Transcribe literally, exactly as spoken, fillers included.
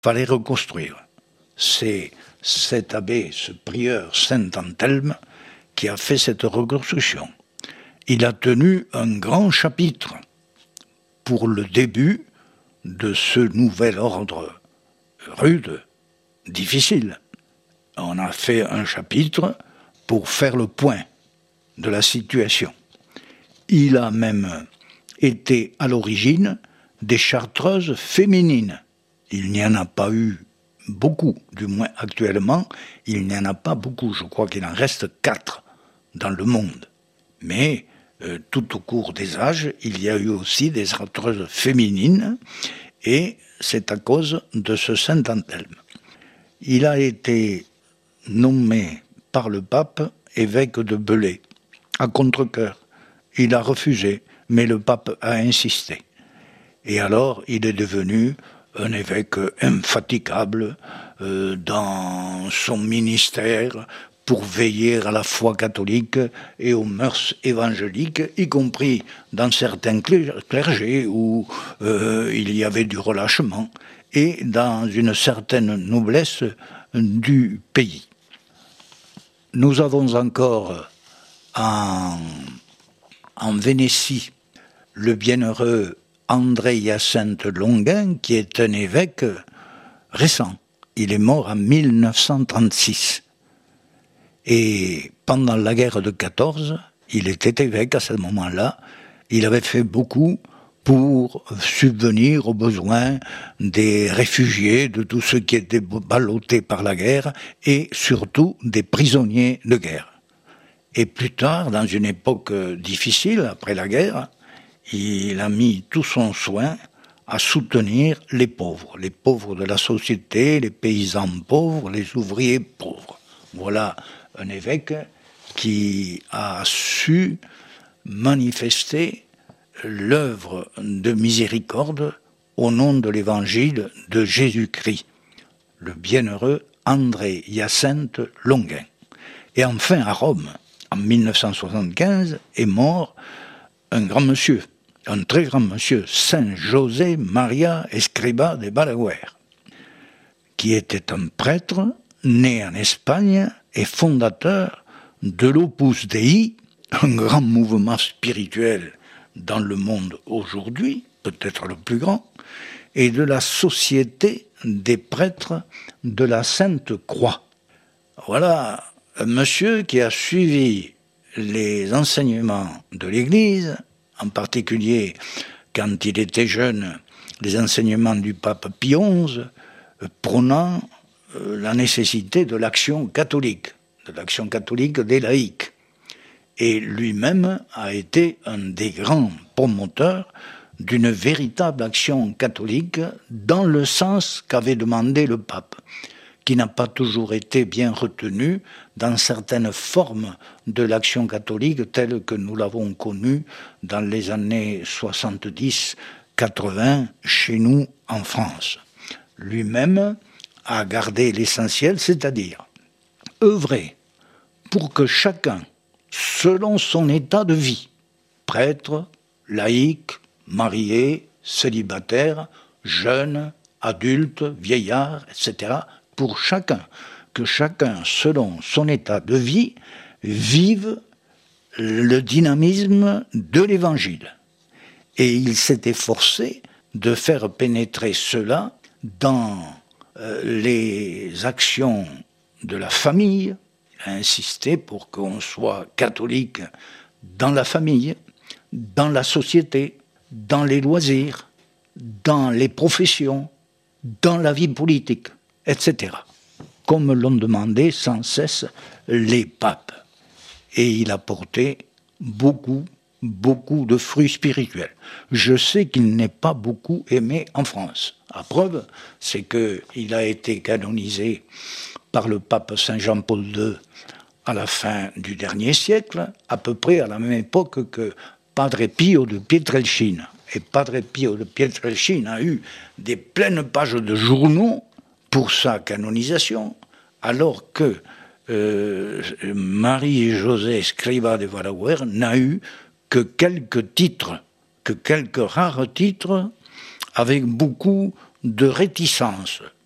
fallait reconstruire. C'est cet abbé, ce prieur Saint-Anthelme, qui a fait cette reconstruction. Il a tenu un grand chapitre pour le début de ce nouvel ordre rude, difficile. On a fait un chapitre pour faire le point de la situation. Il a même été à l'origine des chartreuses féminines. Il n'y en a pas eu beaucoup, du moins actuellement, il n'y en a pas beaucoup. Je crois qu'il en reste quatre dans le monde. Mais euh, tout au cours des âges, il y a eu aussi des chartreuses féminines, et c'est à cause de ce Saint-Anthelme. Il a été nommé par le pape évêque de Belay, à contre-cœur. Il a refusé, mais le pape a insisté. Et alors, il est devenu un évêque infatigable euh, dans son ministère pour veiller à la foi catholique et aux mœurs évangéliques, y compris dans certains clergés où euh, il y avait du relâchement et dans une certaine noblesse du pays. Nous avons encore en, en Vénétie le bienheureux André-Hyacinthe Longuin, qui est un évêque récent. Il est mort en mille neuf cent trente-six. Et pendant la guerre de quatorze, il était évêque à ce moment-là. Il avait fait beaucoup pour subvenir aux besoins des réfugiés, de tous ceux qui étaient ballottés par la guerre, et surtout des prisonniers de guerre. Et plus tard, dans une époque difficile, après la guerre, il a mis tout son soin à soutenir les pauvres, les pauvres de la société, les paysans pauvres, les ouvriers pauvres. Voilà un évêque qui a su manifester l'œuvre de miséricorde au nom de l'évangile de Jésus-Christ, le bienheureux André-Hyacinthe Longuin. Et enfin, à Rome, en mille neuf cent soixante-quinze, est mort un grand monsieur, un très grand monsieur, Saint José Maria Escribá de Balaguer, qui était un prêtre né en Espagne et fondateur de l'Opus Dei, un grand mouvement spirituel dans le monde aujourd'hui, peut-être le plus grand, et de la Société des prêtres de la Sainte Croix. Voilà un monsieur qui a suivi les enseignements de l'Église, en particulier quand il était jeune, les enseignements du pape Pie onze, prônant la nécessité de l'action catholique, de l'action catholique des laïcs. Et lui-même a été un des grands promoteurs d'une véritable action catholique dans le sens qu'avait demandé le pape, qui n'a pas toujours été bien retenu dans certaines formes de l'action catholique telles que nous l'avons connue dans les années soixante-dix quatre-vingts chez nous en France. Lui-même a gardé l'essentiel, c'est-à-dire œuvrer pour que chacun, selon son état de vie, prêtre, laïc, marié, célibataire, jeune, adulte, vieillard, et cetera, pour chacun, que chacun, selon son état de vie, vive le dynamisme de l'Évangile. Et il s'est efforcé de faire pénétrer cela dans euh, les actions de la famille. Il a insisté pour qu'on soit catholique dans la famille, dans la société, dans les loisirs, dans les professions, dans la vie politique, et cetera. Comme l'ont demandé sans cesse les papes. Et il a porté beaucoup, beaucoup de fruits spirituels. Je sais qu'il n'est pas beaucoup aimé en France. La preuve, c'est qu'il a été canonisé par le pape Saint Jean-Paul deux à la fin du dernier siècle, à peu près à la même époque que Padre Pio de Pietrelcina. Et Padre Pio de Pietrelcina a eu des pleines pages de journaux pour sa canonisation, alors que euh, Marie-José Escribá de Balaguer n'a eu que quelques titres, que quelques rares titres, avec beaucoup de réticence.